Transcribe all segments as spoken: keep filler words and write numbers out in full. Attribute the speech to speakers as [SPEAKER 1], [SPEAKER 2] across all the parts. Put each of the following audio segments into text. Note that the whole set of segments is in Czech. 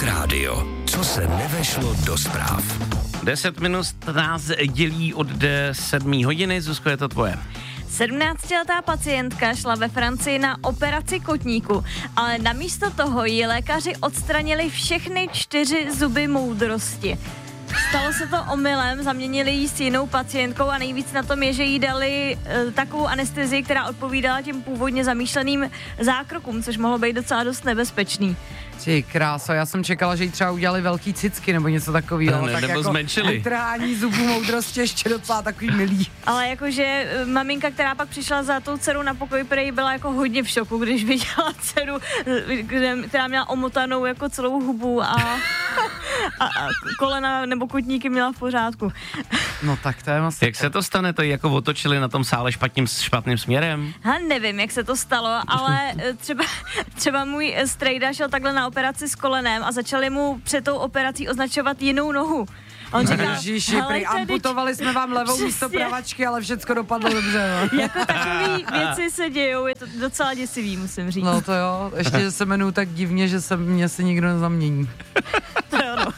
[SPEAKER 1] Radio. Co se nevešlo do zpráv.
[SPEAKER 2] Deset minut nás dělí od sedmé hodiny. Zuzko, je to tvoje.
[SPEAKER 3] sedmnáctiletá pacientka šla ve Francii na operaci kotníku, ale namísto toho jí lékaři odstranili všechny čtyři zuby moudrosti. Stalo se to omylem, zaměnili jí s jinou pacientkou a nejvíc na tom je, že jí dali e, takovou anestezii, která odpovídala těm původně zamýšleným zákrokům, což mohlo být docela dost nebezpečný.
[SPEAKER 4] Ty kráso, já jsem čekala, že jí třeba udělali velký cicky nebo něco takového.
[SPEAKER 2] Ne,
[SPEAKER 4] tak
[SPEAKER 2] nebo
[SPEAKER 4] jako
[SPEAKER 2] zmenšili.
[SPEAKER 4] Trhání zubů moudrosti ještě docela takový milý.
[SPEAKER 3] Ale jakože e, maminka, která pak přišla za tou dcerou na pokoj, prej byla jako hodně v šoku, když viděla dceru, e, která měla omotanou jako celou hubu a, a, a kolena nebo kotníky měla v pořádku.
[SPEAKER 4] No tak to je masakr.
[SPEAKER 2] Jak se to stane, to jako otočili na tom sále špatným, špatným směrem?
[SPEAKER 3] Ha, nevím, jak se to stalo, ale třeba, třeba můj strejda šel takhle na operaci s kolenem a začali mu před tou operací označovat jinou nohu. A on říkal,
[SPEAKER 4] Ježiši, prý amputovali jsme vám levou
[SPEAKER 3] Přesně.
[SPEAKER 4] místo pravačky, ale všecko dopadlo dobře. No.
[SPEAKER 3] Jako takový věci se dějou, je to docela děsivý, musím říct.
[SPEAKER 4] No to jo, ještě že se jmenuji tak divně, že se mě si nikdo nezamění.
[SPEAKER 3] To jo, no.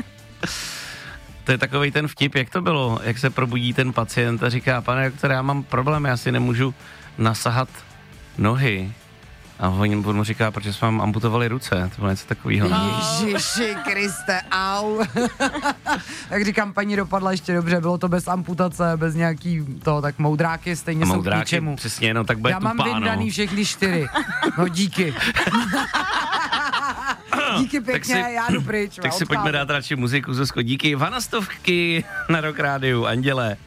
[SPEAKER 2] To je takovej ten vtip, jak to bylo, jak se probudí ten pacient a říká, pane doktore, já mám problém, já si nemůžu nohy. A on mu říká, protože jsme vám amputovali ruce, to bylo něco takového.
[SPEAKER 4] Ježiši Kriste, au. Jak říkám, paní dopadla ještě dobře, bylo to bez amputace, bez nějaký toho, tak moudráky stejně jsou k ničemu.
[SPEAKER 2] Přesně, no tak bude
[SPEAKER 4] já
[SPEAKER 2] tupá,
[SPEAKER 4] mám vyndaný
[SPEAKER 2] no.
[SPEAKER 4] všechny čtyři. No díky. Díky pěkně,
[SPEAKER 2] tak si,
[SPEAKER 4] já jdu pryč.
[SPEAKER 2] Tak si pojďme dát radši muziku, Zuzko, díky. Vanastovky na Rock Rádiu, Anděle.